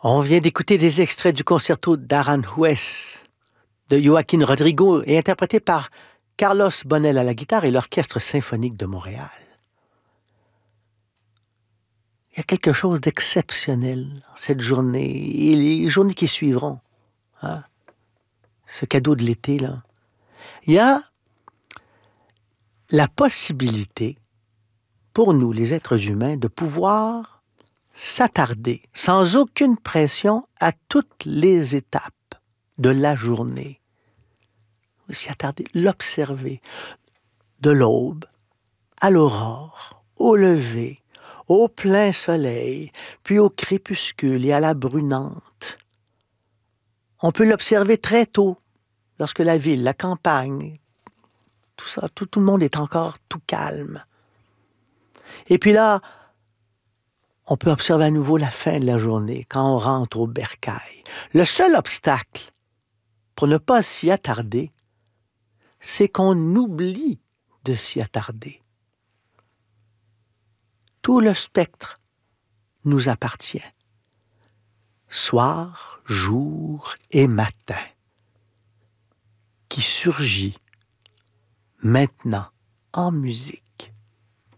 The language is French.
On vient d'écouter des extraits du concerto d'Aranjuez de Joaquín Rodrigo et interprété par Carlos Bonnel à la guitare et l'Orchestre symphonique de Montréal. Il y a quelque chose d'exceptionnel en cette journée et les journées qui suivront. Hein? Ce cadeau de l'été, là. Il y a la possibilité pour nous, les êtres humains, de pouvoir s'attarder sans aucune pression à toutes les étapes de la journée. S'y attarder, l'observer de l'aube à l'aurore, au lever, au plein soleil, puis au crépuscule et à la brunante. On peut l'observer très tôt, lorsque la ville, la campagne, tout ça, tout le monde est encore tout calme. Et puis là, on peut observer à nouveau la fin de la journée, quand on rentre au bercail. Le seul obstacle pour ne pas s'y attarder, c'est qu'on oublie de s'y attarder. Tout le spectre nous appartient. Soir, jour et matin, qui surgit maintenant en musique.